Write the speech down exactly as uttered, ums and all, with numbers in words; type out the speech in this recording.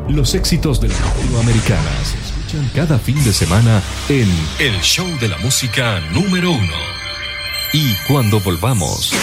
Los éxitos de la latinoamericana se escuchan cada fin de semana en El Show de la Música número uno. Y cuando volvamos,